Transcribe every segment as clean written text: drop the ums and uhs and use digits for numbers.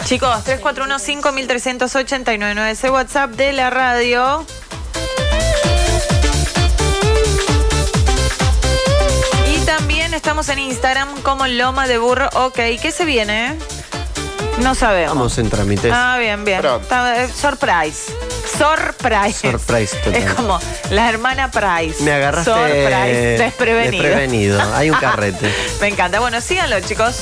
Chicos, 341-5389 es el WhatsApp de la radio. Y también estamos en Instagram como Loma de Burro. Ok, ¿qué se viene? No sabemos. Vamos en trámites. Ah, bien, bien. Surprise. Surprise total. Es como la hermana Price. Me agarraste Surprise. Desprevenido. Hay un carrete. Me encanta. Bueno, síganlo, chicos.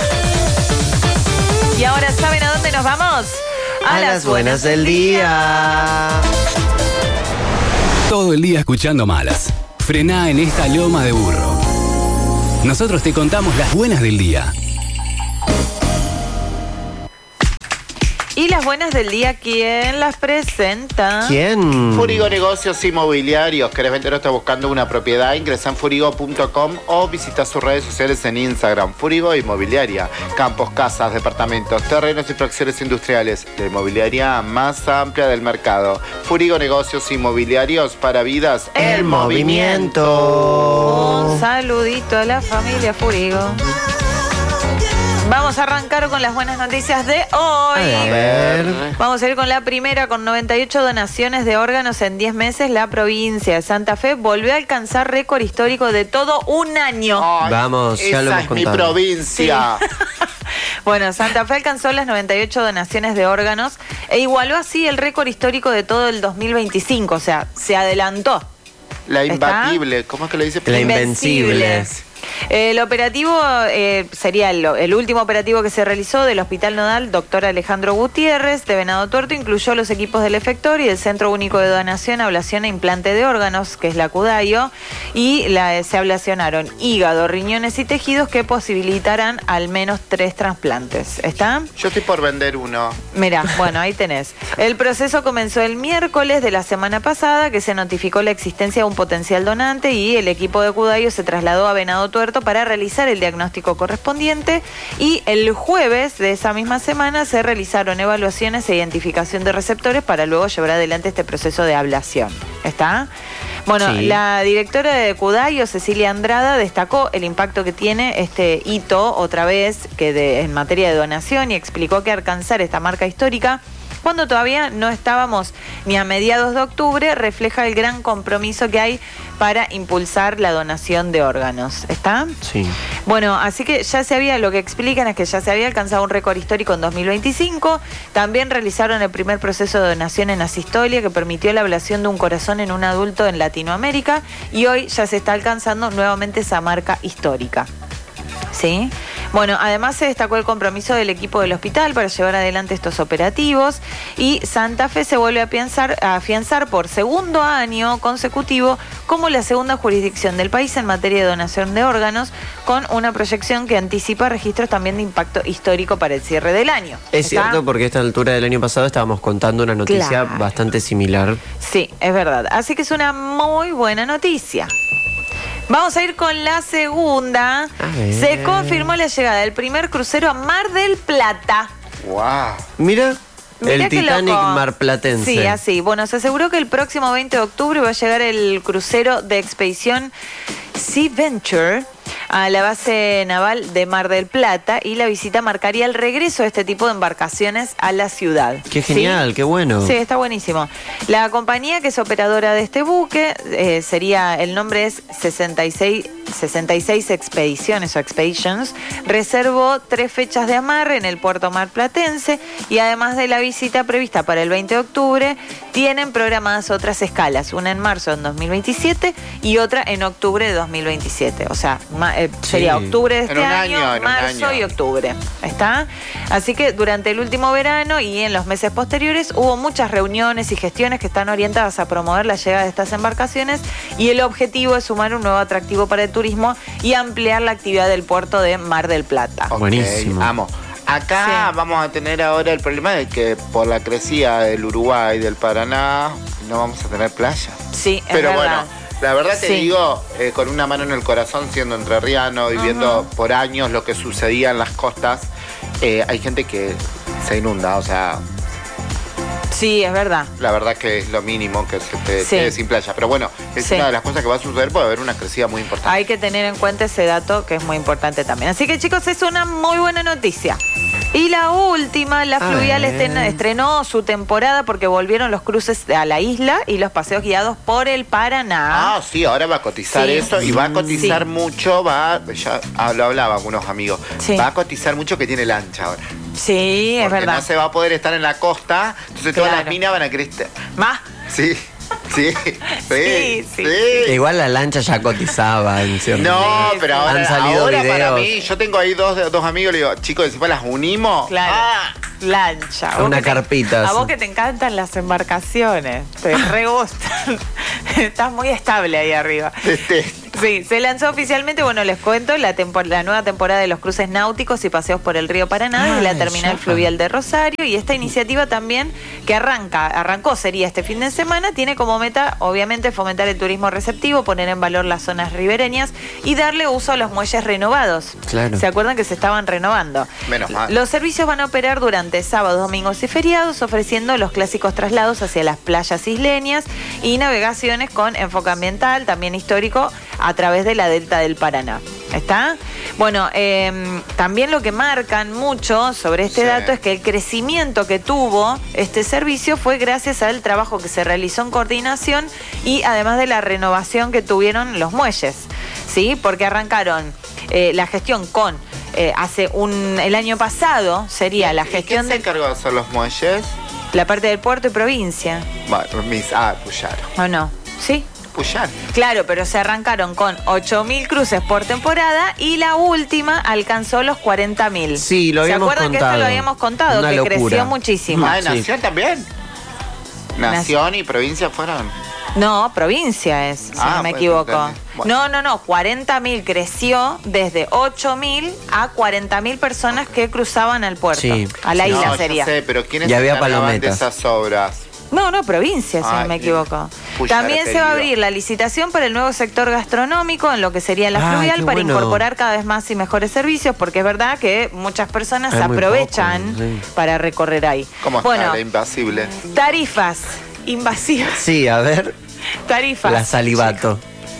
Y ahora, ¿saben a dónde nos vamos? A las buenas del día. Todo el día escuchando malas. Frená en esta loma de burro. Nosotros te contamos las buenas del día. Y las buenas del día, ¿quién las presenta? ¿Quién? Furigo Negocios Inmobiliarios. ¿Querés vender o estás buscando una propiedad? Ingresa en furigo.com o visita sus redes sociales en Instagram. Furigo Inmobiliaria. Campos, casas, departamentos, terrenos y fracciones industriales. La inmobiliaria más amplia del mercado. Furigo Negocios Inmobiliarios para vidas El movimiento. Un saludito a la familia Furigo. Vamos a arrancar con las buenas noticias de hoy. A ver. Vamos a ir con la primera, con 98 donaciones de órganos en 10 meses. La provincia de Santa Fe volvió a alcanzar récord histórico de todo un año. Ay, Vamos, ya lo hemos esa es mi contado. provincia. Sí. Bueno, Santa Fe alcanzó las 98 donaciones de órganos e igualó así el récord histórico de todo el 2025. O sea, se adelantó. La ¿Está? imbatible. ¿Cómo es que le dice? La invencible. El operativo sería el último operativo que se realizó del Hospital Nodal Dr. Alejandro Gutiérrez de Venado Tuerto. Incluyó los equipos del efector y del Centro Único de Donación, Ablación e Implante de Órganos, que es la CUDAIO, y se ablacionaron hígado, riñones y tejidos que posibilitarán al menos 3 trasplantes. ¿Está? Yo estoy por vender uno. Mirá, bueno, ahí tenés. El proceso comenzó el miércoles de la semana pasada, que se notificó la existencia de un potencial donante y el equipo de CUDAIO se trasladó a Venado Tuerto para realizar el diagnóstico correspondiente, y el jueves de esa misma semana se realizaron evaluaciones e identificación de receptores para luego llevar adelante este proceso de ablación. ¿Está? Bueno, Sí. La directora de CUDAIO, Cecilia Andrada, destacó el impacto que tiene este hito, otra vez, en materia de donación, y explicó que alcanzar esta marca histórica cuando todavía no estábamos ni a mediados de octubre, refleja el gran compromiso que hay para impulsar la donación de órganos. ¿Está? Sí. Bueno, así que lo que explican es que ya se había alcanzado un récord histórico en 2025. También realizaron el primer proceso de donación en asistolia que permitió la ablación de un corazón en un adulto en Latinoamérica, y hoy ya se está alcanzando nuevamente esa marca histórica. ¿Sí? Bueno, además se destacó el compromiso del equipo del hospital para llevar adelante estos operativos, y Santa Fe se vuelve a afianzar por segundo año consecutivo como la segunda jurisdicción del país en materia de donación de órganos, con una proyección que anticipa registros también de impacto histórico para el cierre del año. Es ¿Está? cierto, porque a esta altura del año pasado estábamos contando una noticia Claro. bastante similar. Sí, es verdad. Así que es una muy buena noticia. Vamos a ir con la segunda. A ver. Se confirmó la llegada del primer crucero a Mar del Plata. ¡Wow! Mira, Mirá el qué Titanic loco. marplatense. Sí, así. Bueno, se aseguró que el próximo 20 de octubre va a llegar el crucero de expedición Sea Venture a la base naval de Mar del Plata, y la visita marcaría el regreso de este tipo de embarcaciones a la ciudad. Qué ¿Sí? genial, qué bueno. Sí, está buenísimo. La compañía que es operadora de este buque el nombre es 66 Expediciones o Expeditions, reservó 3 fechas de amarre en el puerto marplatense, y además de la visita prevista para el 20 de octubre, tienen programadas otras escalas, una en marzo de 2027 y otra en octubre de 2027. O sea, sería octubre de este En un año, año, en un marzo año. y octubre. ¿Está? Así que durante el último verano y en los meses posteriores hubo muchas reuniones y gestiones que están orientadas a promover la llegada de estas embarcaciones, y el objetivo es sumar un nuevo atractivo para el turismo y ampliar la actividad del puerto de Mar del Plata. Ok, Buenísimo. Amo. Acá Sí. vamos a tener ahora el problema de que por la crecida del Uruguay, del Paraná, no vamos a tener playa. Sí, es Pero verdad. bueno, la verdad te Sí. digo, con una mano en el corazón, siendo entrerriano y viendo por años lo que sucedía en las costas, hay gente que se inunda, o sea, Sí, es verdad. la verdad que es lo mínimo que se te Sí. quede sin playa. Pero bueno, es Sí. una de las cosas que va a suceder, puede haber una crecida muy importante. Hay que tener en cuenta ese dato que es muy importante también. Así que, chicos, es una muy buena noticia. Y la última, la Fluvial estrenó su temporada porque volvieron los cruces a la isla y los paseos guiados por el Paraná. Ah, sí, ahora va a cotizar eso y va a cotizar mucho, ya lo hablaba con unos amigos, va a cotizar mucho que tiene lancha ahora. Sí, es verdad. No se va a poder estar en la costa, entonces todas las minas van a querer estar. ¿Más? Sí. Sí. Igual la lancha ya cotizaba en cierto No, pero ahora, han salido videos. Para mí, yo tengo ahí dos amigos, le digo, chicos, después las unimos. Claro. Lancha. Una carpita. A vos que te encantan las embarcaciones, te re gustan. Estás muy estable ahí arriba. Sí, se lanzó oficialmente, bueno, les cuento, la nueva temporada de los cruces náuticos y paseos por el río Paraná desde la terminal fluvial de Rosario, y esta iniciativa también que arrancó sería este fin de semana, tiene como meta obviamente fomentar el turismo receptivo, poner en valor las zonas ribereñas y darle uso a los muelles renovados. Claro. ¿Se acuerdan que se estaban renovando? Menos mal. Los servicios van a operar durante sábados, domingos y feriados, ofreciendo los clásicos traslados hacia las playas isleñas y navegaciones con enfoque ambiental, también histórico, a través de la delta del Paraná. ¿Está? Bueno, también lo que marcan mucho sobre este dato es que el crecimiento que tuvo este servicio fue gracias al trabajo que se realizó en coordinación y además de la renovación que tuvieron los muelles, ¿sí? Porque arrancaron la gestión con el año pasado sería la gestión ¿Quién se encargó de hacer los muelles? La parte del puerto y provincia. Bueno, Puyaro. ¿O no? ¿Sí? Puyaro. Claro, pero se arrancaron con 8.000 cruces por temporada y la última alcanzó los 40.000. Sí, lo habíamos contado. ¿Se acuerdan que esto lo habíamos contado? Una que locura. creció muchísimo. ¿Nación también? ¿Nación y provincia fueron? No, provincia es, si no me equivoco. Bueno. No, 40.000 creció desde 8.000 a 40.000 personas que cruzaban al puerto. Sí. A la isla sería. No sé, pero ¿quiénes ya había de esas obras? No, provincia, si no me equivoco. También se va a abrir la licitación para el nuevo sector gastronómico en lo que sería la fluvial para incorporar cada vez más y mejores servicios, porque es verdad que muchas personas aprovechan para recorrer ahí. ¿Cómo está la invasible? Tarifas invasivas. Sí, a ver. Tarifas. La Salivato.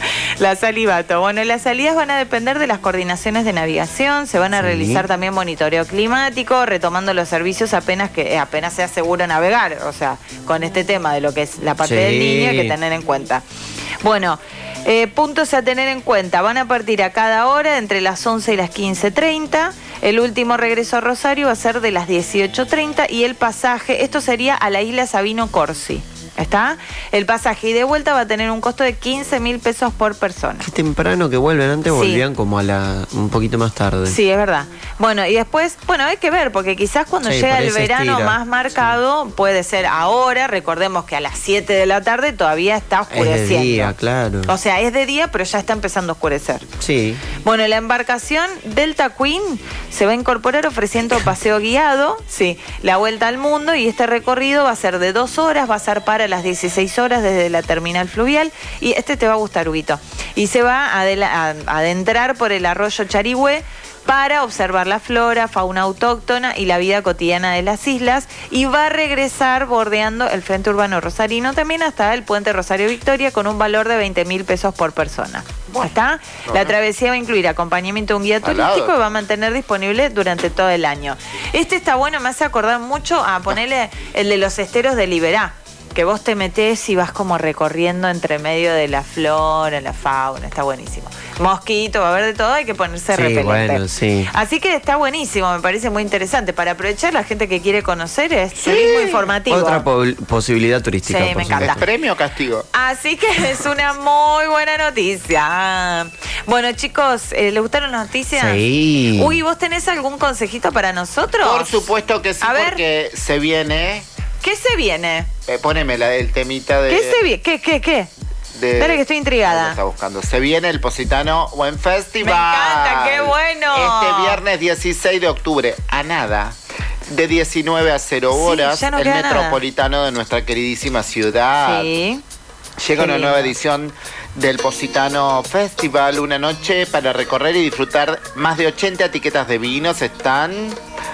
La Salivato. Bueno, las salidas van a depender de las coordinaciones de navegación, se van a realizar también monitoreo climático, retomando los servicios apenas sea seguro navegar, o sea, con este tema de lo que es la parte del niño hay que tener en cuenta. Bueno, puntos a tener en cuenta, van a partir a cada hora entre las 11 y las 15:30, el último regreso a Rosario va a ser de las 18:30 y el pasaje, esto sería a la isla Sabino Corsi. ¿Está? El pasaje y de vuelta va a tener un costo de 15.000 pesos por persona. Qué temprano que vuelven, antes volvían como un poquito más tarde. Sí, es verdad. Bueno, y después, hay que ver, porque quizás cuando llega el verano más marcado, puede ser ahora, recordemos que a las 7 de la tarde todavía está oscureciendo. Es de día, claro. O sea, es de día, pero ya está empezando a oscurecer. Sí. Bueno, la embarcación Delta Queen se va a incorporar ofreciendo paseo guiado, la vuelta al mundo, y este recorrido va a ser de 2 horas, va a zarpar a las 16 horas desde la terminal fluvial, y te va a gustar, Huguito. Y se va a adentrar por el arroyo Charigüe para observar la flora, fauna autóctona y la vida cotidiana de las islas, y va a regresar bordeando el Frente Urbano Rosarino también hasta el Puente Rosario Victoria con un valor de 20.000 pesos por persona. ¿Está? La travesía va a incluir acompañamiento de un guía turístico y va a mantener disponible durante todo el año. Está bueno, me hace acordar mucho a ponerle el de los esteros de Liberá, que vos te metés y vas como recorriendo entre medio de la flora, la fauna, está buenísimo. Mosquito, va a haber de todo, hay que ponerse repelente. Bueno, sí. Así que está buenísimo, me parece muy interesante. Para aprovechar, la gente que quiere conocer es turismo informativo. Otra posibilidad turística. Sí, me encanta. ¿Es premio o castigo? Así que es una muy buena noticia. Bueno, chicos, ¿les gustaron las noticias? Sí. Uy, ¿vos tenés algún consejito para nosotros? Por supuesto que sí, porque se viene... ¿Qué se viene? Poneme el temita de... ¿Qué se viene? ¿Qué? Espera que estoy intrigada. Está buscando. Se viene el Positano Buen Festival. Me encanta, qué bueno. Este viernes 16 de octubre, a nada, de 19 a 0 horas, el metropolitano de nuestra queridísima ciudad. Sí. Llega una nueva edición del Positano Festival, una noche para recorrer y disfrutar más de 80 etiquetas de vinos, están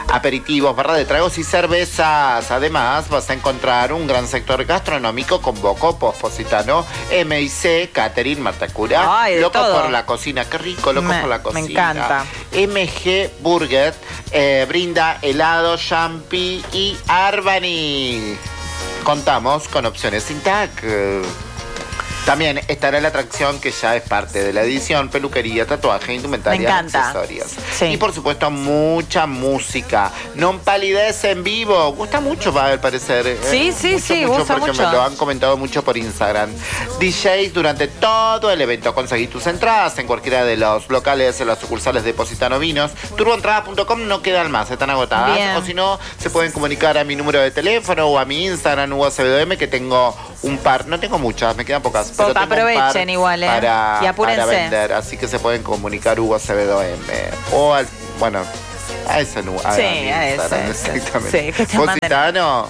aperitivos, barra de tragos y cervezas. Además, vas a encontrar un gran sector gastronómico con Boco, Pospositano, M&C, Catering, Marta Cura. Ay, Locos todo. por la cocina, qué rico, Locos por la cocina. Me encanta. MG Burger, brinda helado, champi y Arbani. Contamos con opciones sin tag. También estará la atracción que ya es parte de la edición, peluquería, tatuaje, indumentaria, Me encanta. accesorios. Sí. Y por supuesto mucha música. Non palidez en vivo. Gusta mucho, va al parecer. Sí, gusta porque mucho. me lo han comentado mucho por Instagram. DJs durante todo el evento. Conseguí tus entradas en cualquiera de los locales, en las sucursales de Positano Vinos. Turboentradas.com no quedan más, están agotadas. Bien. O si no, se pueden comunicar a mi número de teléfono o a mi Instagram, Hugo Acevedo, que tengo un par, no tengo muchas, me quedan pocas. Pero tengo aprovechen un par igual, ¿eh? para, Y apúrense. para vender, así que se pueden comunicar Hugo Acevedo M. O al, bueno, a ese número. Sí, a ese. Exactamente. Sí, que te manden. Positano.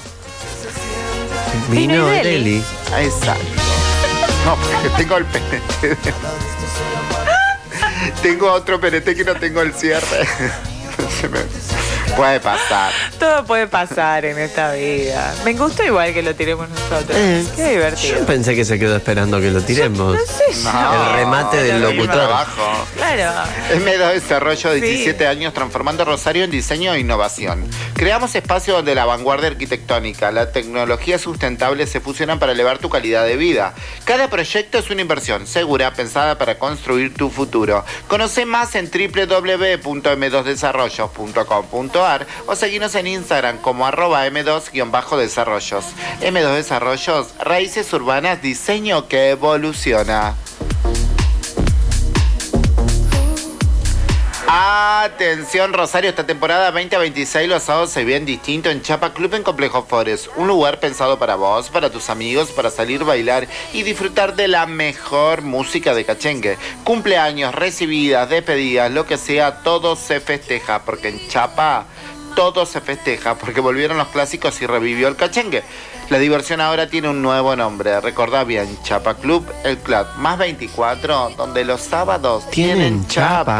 Vino Vino y Deli. Exacto. No, porque tengo el PNT. Tengo otro PNT que no tengo el cierre. Se me... Puede pasar. Todo puede pasar en esta vida. Me gustó igual que lo tiremos nosotros. Qué divertido. Yo pensé que se quedó esperando que lo tiremos. No sé. No, El remate del no, locutor. trabajo. Claro. M2 Desarrollo, Sí. 17 años transformando Rosario en diseño e innovación. Creamos espacios donde la vanguardia arquitectónica, la tecnología sustentable se fusionan para elevar tu calidad de vida. Cada proyecto es una inversión segura pensada para construir tu futuro. Conoce más en www.m2desarrollos.com.ar o seguinos en Instagram como @m2-desarrollos. M2 Desarrollos, raíces urbanas, diseño que evoluciona. Atención Rosario, esta temporada 2026 los sábados se viven distinto en Chapa Club en Complejo Forest. Un lugar pensado para vos, para tus amigos, para salir, bailar y disfrutar de la mejor música de cachengue. Cumpleaños, recibidas, despedidas, lo que sea, todo se festeja, porque en Chapa todo se festeja, porque volvieron los clásicos y revivió el cachengue. La diversión ahora tiene un nuevo nombre. Recordá bien, Chapa Club, el club más 24, donde los sábados tienen chapa.